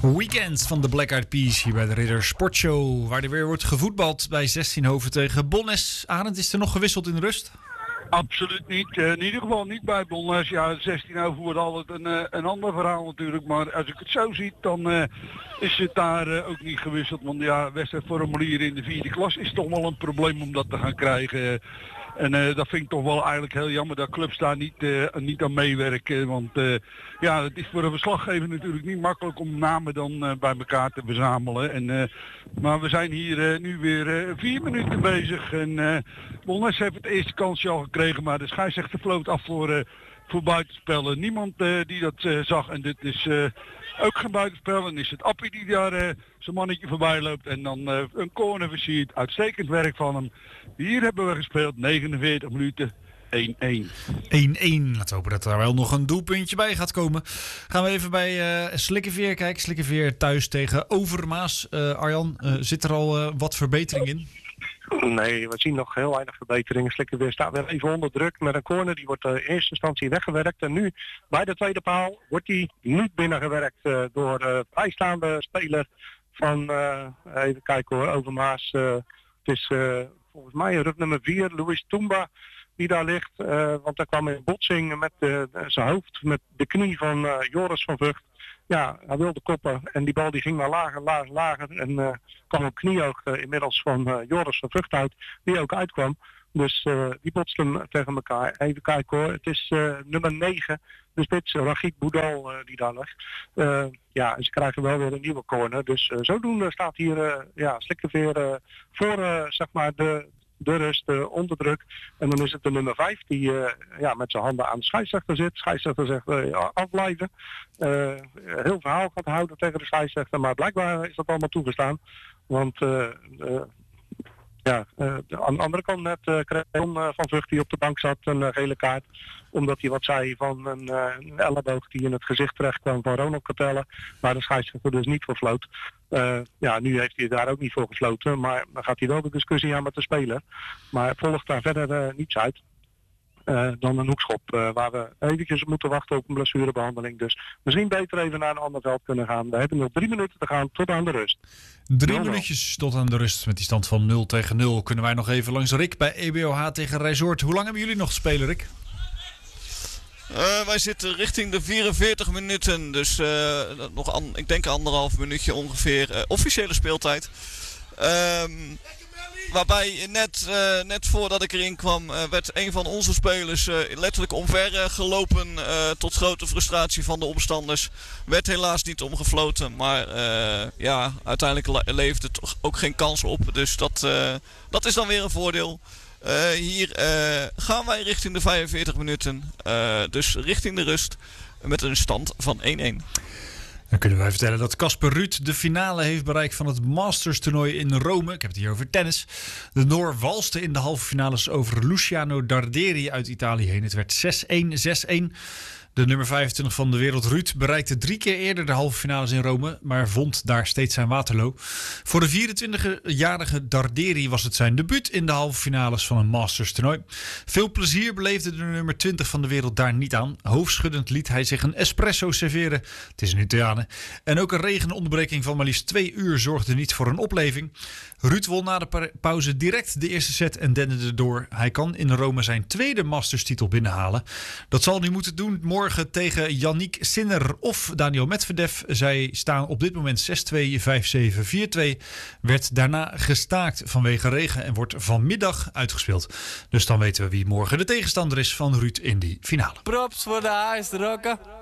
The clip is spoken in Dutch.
Weekend van de Black Eyed Peas hier bij de Ridder Sportshow. Waar er weer wordt gevoetbald bij 16hoven tegen Bonnes. Arend, is er nog gewisseld in de rust? Absoluut niet. In ieder geval niet bij Bonnes. Ja, 16 wordt altijd een ander verhaal natuurlijk. Maar als ik het zo zie, dan is het daar ook niet gewisseld. Want ja, wedstrijdformulier in de 4e klas is toch wel een probleem om dat te gaan krijgen. En dat vind ik toch wel eigenlijk heel jammer dat clubs daar niet aan meewerken. Want ja, het is voor een verslaggever natuurlijk niet makkelijk om namen dan bij elkaar te verzamelen. Maar we zijn hier nu weer 4 minuten bezig. En Bonnes heeft het eerste kansje al gekregen, maar de scheidsrechter floot af voor buitenspellen. Niemand die dat zag. En dit is ook geen buitenspel. En is het Appie die daar zijn mannetje voorbij loopt. En dan een corner versiert. Uitstekend werk van hem. Hier hebben we gespeeld. 49 minuten. 1-1. 1-1. Laten we hopen dat er wel nog een doelpuntje bij gaat komen. Gaan we even bij Slikkeveer kijken. Slikkeveer thuis tegen Overmaas. Arjan, zit er al wat verbetering in? Nee, we zien nog heel weinig verbetering. Slikkeveer staat weer even onder druk met een corner. Die wordt in eerste instantie weggewerkt. En nu bij de tweede paal wordt die niet binnengewerkt door de vrijstaande speler van, even kijken hoor, Overmaas. Het is volgens mij rug nummer 4, Louis Toumba, die daar ligt. Want daar kwam een botsing met zijn hoofd, met de knie van Joris van Vught. Ja, hij wilde koppen en die bal die ging maar lager. En kwam op kniehoog inmiddels van Joris van Vught uit, die ook uitkwam. Dus die botsten tegen elkaar. Even kijken hoor, het is nummer 9, de spits, Rachid Boudal, die daar ligt. Ja, en ze krijgen wel weer een nieuwe corner. Dus zodoende staat hier Slikkeveer voor zeg maar de rust onder druk. En dan is het de nummer 5 die met zijn handen aan de scheidsrechter zit. De scheidsrechter zegt afblijven. Heel verhaal gaat houden tegen de scheidsrechter. Maar blijkbaar is dat allemaal toegestaan. Want aan de andere kant net kreeg Van Vught die op de bank zat een gele kaart. Omdat hij wat zei van een elleboog die in het gezicht terecht kwam van Ronald Capelle. Waar de scheidsrechter dus niet voor floot. Nu heeft hij daar ook niet voor gefloten. Maar dan gaat hij wel de discussie aan met de speler. Maar volgt daar verder niets uit. Dan een hoekschop waar we eventjes moeten wachten op een blessurebehandeling. Dus misschien beter even naar een ander veld kunnen gaan. We hebben nog 3 minuten te gaan tot aan de rust. 3 minuutjes tot aan de rust met die stand van 0-0. Kunnen wij nog even langs Rick bij EBOH tegen Resort. Hoe lang hebben jullie nog te spelen, Rick? Wij zitten richting de 44 minuten. Dus ik denk 1,5 minuutje ongeveer officiële speeltijd. Waarbij net voordat ik erin kwam werd een van onze spelers letterlijk omver gelopen tot grote frustratie van de omstanders. Werd helaas niet omgefloten, maar uiteindelijk levert het toch ook geen kans op. Dus dat is dan weer een voordeel. Hier gaan wij richting de 45 minuten, dus richting de rust met een stand van 1-1. Dan kunnen wij vertellen dat Casper Ruud de finale heeft bereikt van het Masters toernooi in Rome. Ik heb het hier over tennis. De Noor walste in de halve finales over Luciano Darderi uit Italië heen. Het werd 6-1, 6-1. De nummer 25 van de wereld, Ruud, bereikte 3 keer eerder de halve finales in Rome, maar vond daar steeds zijn Waterloo. Voor de 24-jarige Darderi was het zijn debuut in de halve finales van een Masters toernooi. Veel plezier beleefde de nummer 20 van de wereld daar niet aan. Hoofdschuddend liet hij zich een espresso serveren. Het is een Italiaan. En ook een regenonderbreking van maar liefst 2 uur zorgde niet voor een opleving. Ruud won na de pauze direct de eerste set en denderde door. Hij kan in Rome zijn tweede Masters-titel binnenhalen. Dat zal hij moeten doen morgen tegen Yannick Sinner of Daniel Medvedev. Zij staan op dit moment 6-2, 5-7, 4-2. Werd daarna gestaakt vanwege regen en wordt vanmiddag uitgespeeld. Dus dan weten we wie morgen de tegenstander is van Ruud in die finale. Props voor de ijsdrokken.